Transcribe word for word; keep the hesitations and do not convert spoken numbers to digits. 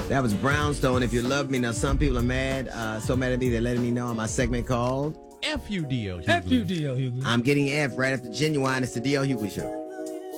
That was Brownstone. If you love me. Now, some people are mad, uh, so mad at me, they're letting me know on my segment called F U D O. F U D O, Hughley. I'm Getting F right after Genuine. It's the D L Hughley Show.